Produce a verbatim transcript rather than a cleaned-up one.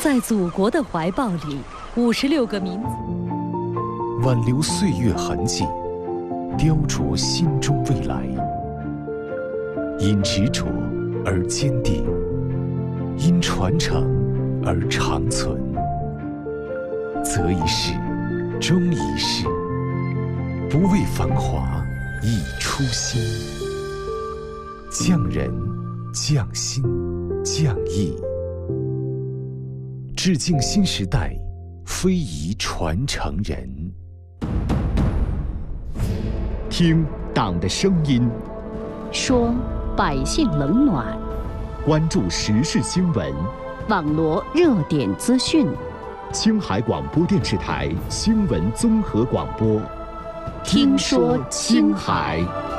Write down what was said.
在祖国的怀抱里，五十六个民族挽留岁月痕迹，雕琢心中未来。因执着而坚定，因传承而长存。择一事，终一事，不为繁华，以初心。匠人，匠心，匠艺。致敬新时代，非遗传承人。 听党的声音， 说百姓冷暖， 关注时事新闻， 网罗热点资讯。 青海广播电视台新闻综合广播， 听说青海。